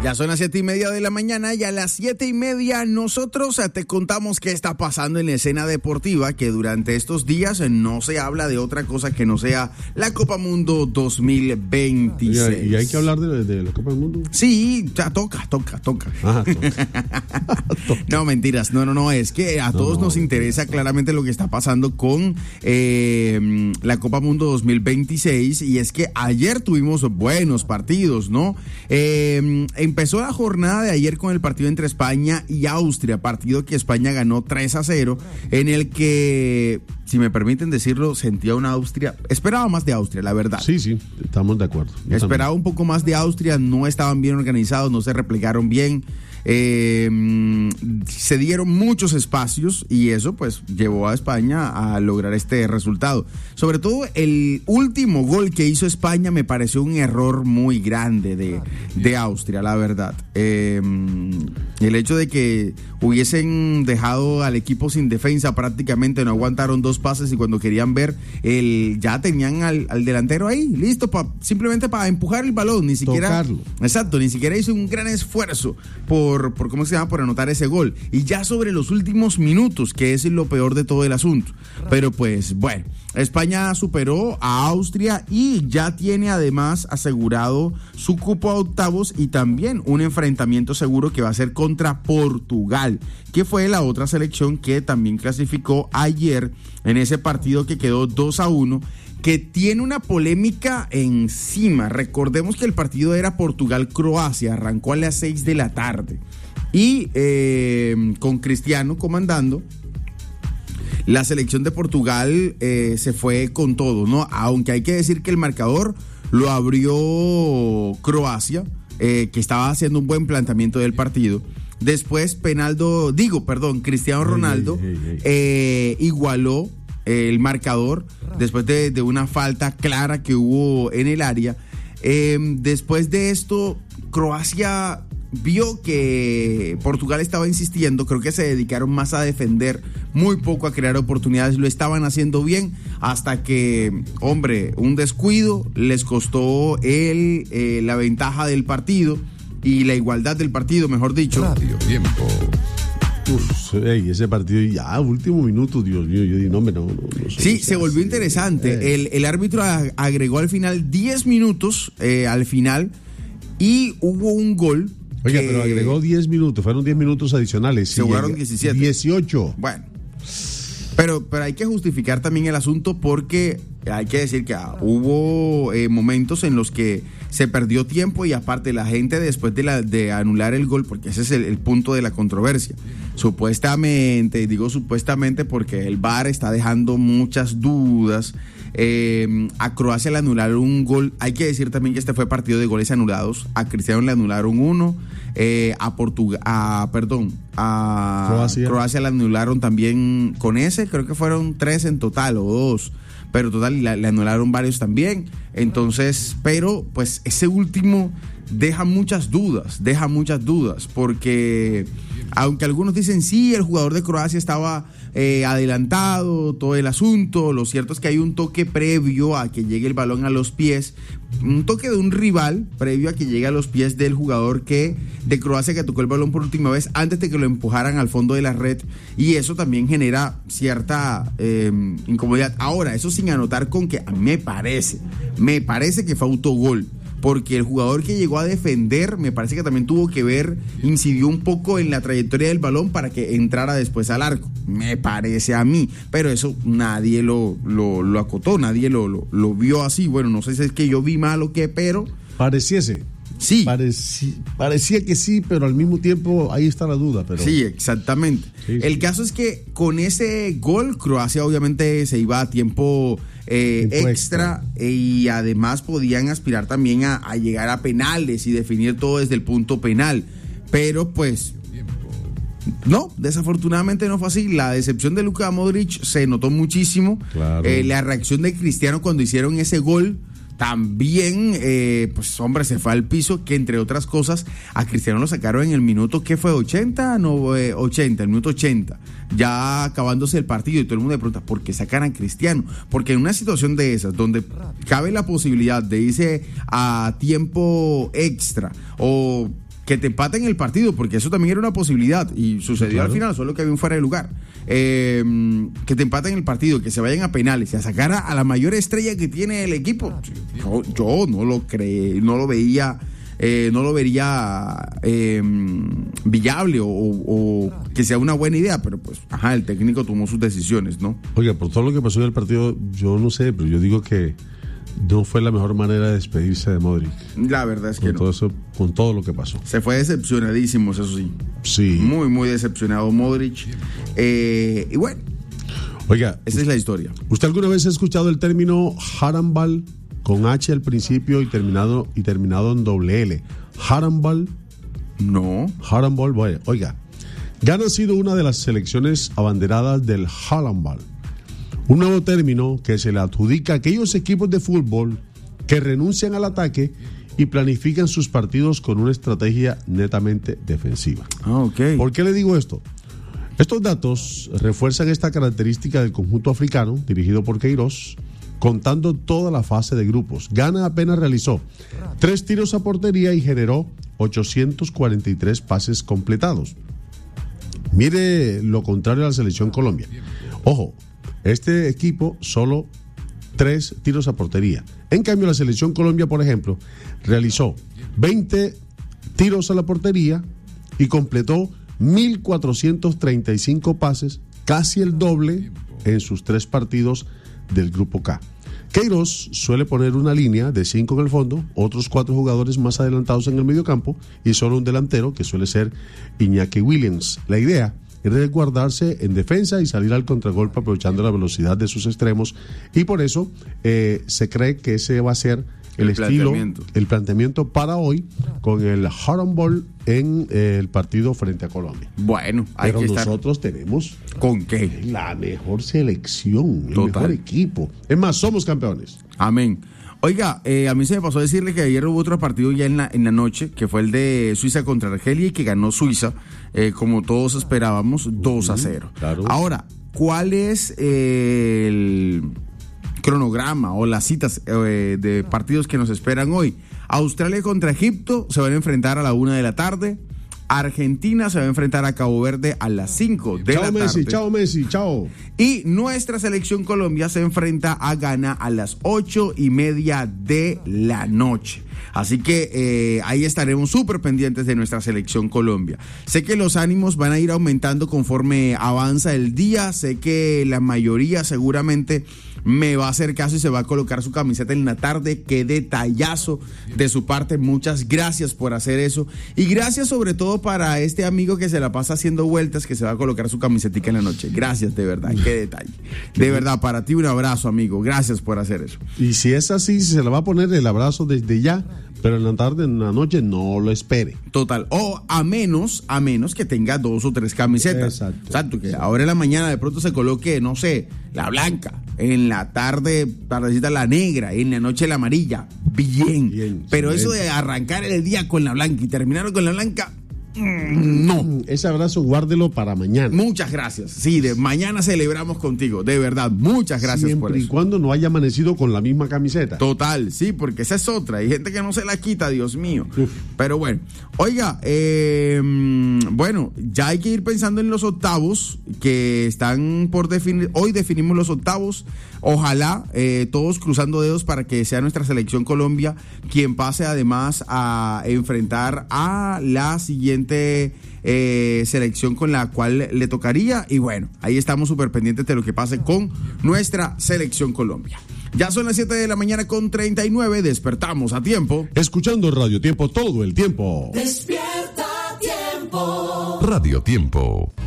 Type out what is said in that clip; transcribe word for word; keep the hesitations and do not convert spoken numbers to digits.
Ya son las siete y media de la mañana y a las siete y media nosotros te contamos qué está pasando en la escena deportiva, que durante estos días no se habla de otra cosa que no sea la Copa Mundo dos mil veintiséis. ¿Y hay que hablar de, de la Copa del Mundo? Sí, ya toca, toca, toca. Ah, toca. No, mentiras, no, no, no, es que a todos no, no, nos interesa claramente lo que está pasando con eh, la Copa Mundo dos mil veintiséis, y es que ayer tuvimos buenos partidos, ¿no? Eh, Empezó la jornada de ayer con el partido entre España y Austria, partido que España ganó tres a cero, en el que, si me permiten decirlo, sentía una Austria, esperaba más de Austria, la verdad. Sí, sí, estamos de acuerdo. Yo esperaba también. un poco más de Austria, no estaban bien organizados, no se replegaron bien. Eh, se dieron muchos espacios y eso pues llevó a España a lograr este resultado. Sobre todo el último gol que hizo España me pareció un error muy grande de, de Austria, la verdad. Eh, el hecho de que hubiesen dejado al equipo sin defensa prácticamente, no aguantaron dos pases y cuando querían ver el, ya tenían al, al delantero ahí listo pa, simplemente para empujar el balón, ni siquiera tocarlo. Exacto, ni siquiera hizo un gran esfuerzo por Por, por cómo se llama, por anotar ese gol. Y ya sobre los últimos minutos, que es lo peor de todo el asunto. Pero pues bueno, España superó a Austria y ya tiene además asegurado su cupo a octavos y también un enfrentamiento seguro que va a ser contra Portugal, que fue la otra selección que también clasificó ayer en ese partido que quedó dos a uno, que tiene una polémica encima. Recordemos que el partido era Portugal-Croacia, arrancó a las seis de la tarde y eh, con Cristiano comandando, la selección de Portugal eh, se fue con todo, ¿no? Aunque hay que decir que el marcador lo abrió Croacia, eh, que estaba haciendo un buen planteamiento del partido. Después Penaldo, digo, perdón, Cristiano Ronaldo hey, hey, hey, hey. Eh, igualó el marcador después de, de una falta clara que hubo en el área. Eh, después de esto, Croacia vio que Portugal estaba insistiendo, creo que se dedicaron más a defender, muy poco a crear oportunidades, lo estaban haciendo bien, hasta que, hombre, un descuido les costó el, eh, la ventaja del partido y la igualdad del partido, mejor dicho. Radio Tiempo. Uf, hey, ese partido ya, último minuto, Dios mío, yo dije, no, no, no, no sí, se volvió así. interesante. Eh. El, el árbitro agregó al final diez minutos, eh, al final, y hubo un gol. Oiga, que... pero agregó diez minutos, fueron diez minutos adicionales. Se jugaron diecisiete. dieciocho. Bueno, pero, pero hay que justificar también el asunto porque hay que decir que ah, hubo eh, momentos en los que se perdió tiempo y aparte la gente después de, la, de anular el gol, porque ese es el, el punto de la controversia, supuestamente, digo supuestamente porque el V A R está dejando muchas dudas. Eh, a Croacia le anularon un gol. Hay que decir también que este fue partido de goles anulados. A Cristiano le anularon uno. Eh, a Portugal, a perdón, a Croacia. Croacia le anularon también con ese. Creo que fueron tres en total o dos. Pero total le, le anularon varios también. Entonces, pero pues ese último deja muchas dudas, deja muchas dudas, porque aunque algunos dicen sí, el jugador de Croacia estaba eh, adelantado, todo el asunto, lo cierto es que hay un toque previo a que llegue el balón a los pies, un toque de un rival previo a que llegue a los pies del jugador que de Croacia que tocó el balón por última vez antes de que lo empujaran al fondo de la red, y eso también genera cierta eh, incomodidad. Ahora, eso sin anotar con que a mí me parece, me parece que fue autogol, porque el jugador que llegó a defender me parece que también tuvo que ver, incidió un poco en la trayectoria del balón para que entrara después al arco, me parece a mí, pero eso nadie lo, lo, lo acotó, nadie lo, lo, lo vio así. Bueno, no sé si es que yo vi mal o qué, pero pareciese. Sí. Pareci, parecía que sí, pero al mismo tiempo ahí está la duda. Pero... Sí, exactamente. Sí, el sí. caso es que con ese gol, Croacia obviamente se iba a tiempo eh, extra, extra y además podían aspirar también a, a llegar a penales y definir todo desde el punto penal. Pero pues... no, desafortunadamente no fue así. La decepción de Luka Modric se notó muchísimo. Claro. Eh, la reacción de Cristiano cuando hicieron ese gol también, eh, pues hombre, se fue al piso, que entre otras cosas a Cristiano lo sacaron en el minuto, ¿qué fue? ¿ochenta? No, eh, ochenta, el minuto ochenta, ya acabándose el partido, y todo el mundo le pregunta, ¿por qué sacan a Cristiano? Porque en una situación de esas, donde cabe la posibilidad de irse a tiempo extra o que te empaten el partido, porque eso también era una posibilidad y sucedió claro. al final, solo que había un fuera de lugar. Eh, que te empaten el partido, que se vayan a penales y a sacar a, a la mayor estrella que tiene el equipo. Yo, yo no lo creí, no lo veía, eh, no lo vería eh, viable o, o que sea una buena idea, pero pues, ajá, el técnico tomó sus decisiones, ¿no? Oiga, por todo lo que pasó en el partido, yo no sé, pero yo digo que no fue la mejor manera de despedirse de Modric. La verdad es que con no. todo eso, con todo lo que pasó. Se fue decepcionadísimo, eso sí. Sí. Muy, muy decepcionado Modric. Eh, y bueno. Oiga, esa es la historia. ¿Usted alguna vez ha escuchado el término Harambal con H al principio y terminado y terminado en doble L? Harambal. No. Harambal, bueno, oiga. Ghana ha sido una de las selecciones abanderadas del Harambal. Un nuevo término que se le adjudica a aquellos equipos de fútbol que renuncian al ataque y planifican sus partidos con una estrategia netamente defensiva. Ah, ok. ¿Por qué le digo esto? Estos datos refuerzan esta característica del conjunto africano, dirigido por Queiroz, contando toda la fase de grupos. Ghana apenas realizó tres tiros a portería y generó ochocientos cuarenta y tres pases completados. Mire lo contrario a la selección Colombia. Ojo, este equipo solo tres tiros a portería. En cambio, la selección Colombia, por ejemplo, realizó veinte tiros a la portería y completó mil cuatrocientos treinta y cinco pases, casi el doble en sus tres partidos del Grupo K. Queiroz suele poner una línea de cinco en el fondo, otros cuatro jugadores más adelantados en el mediocampo y solo un delantero, que suele ser Iñaki Williams. La idea es resguardarse en defensa y salir al contragolpe aprovechando la velocidad de sus extremos, y por eso eh, se cree que ese va a ser el, el estilo, planteamiento. el planteamiento para hoy con el Harambal en eh, el partido frente a Colombia. Bueno, hay pero que nosotros estar... tenemos ¿con qué? La mejor selección, el Total. mejor equipo. Es más, somos campeones. Amén. Oiga, eh, a mí se me pasó decirle que ayer hubo otro partido ya en la, en la noche, que fue el de Suiza contra Argelia y que ganó Suiza, eh, como todos esperábamos, dos a cero. Claro. Ahora, ¿cuál es eh, el cronograma o las citas eh, de partidos que nos esperan hoy? Australia contra Egipto se van a enfrentar a la una de la tarde. Argentina se va a enfrentar a Cabo Verde a las cinco de chao la Messi, tarde. Chao Messi, chao. Y nuestra selección Colombia se enfrenta a Ghana a las ocho y media de la noche. Así que eh, ahí estaremos súper pendientes de nuestra selección Colombia. Sé que los ánimos van a ir aumentando conforme avanza el día. Sé que la mayoría seguramente me va a hacer caso y se va a colocar su camiseta en la tarde. Qué detallazo de su parte. Muchas gracias por hacer eso. Y gracias sobre todo para este amigo que se la pasa haciendo vueltas, que se va a colocar su camisetica en la noche. Gracias, de verdad. Qué detalle. De verdad, para ti un abrazo, amigo. Gracias por hacer eso. Y si es así, se le va a poner el abrazo desde ya, pero en la tarde, en la noche, no lo espere. Total. O a menos, a menos que tenga dos o tres camisetas. Exacto. Exacto. Que ahora en la mañana de pronto se coloque, no sé, la blanca. En la tarde, tardecita, la negra. En la noche, la amarilla. Bien. Bien, pero excelente. eso de arrancar el día con la blanca y terminar con la blanca, no. Ese abrazo guárdelo para mañana. Muchas gracias. Sí, de mañana celebramos contigo. De verdad, muchas gracias Siempre por eso. y cuando no haya amanecido con la misma camiseta. Total, sí, porque esa es otra. Hay gente que no se la quita, Dios mío. Uf. Pero bueno, oiga, eh, bueno, ya hay que ir pensando en los octavos que están por definir. Hoy definimos los octavos. Ojalá eh, todos cruzando dedos para que sea nuestra selección Colombia quien pase además a enfrentar a la siguiente eh, selección con la cual le tocaría. Y bueno, ahí estamos súper pendientes de lo que pase con nuestra selección Colombia. Ya son las siete de la mañana con treinta y nueve, despertamos a tiempo. Escuchando Radio Tiempo todo el tiempo. Despierta Tiempo. Radio Tiempo.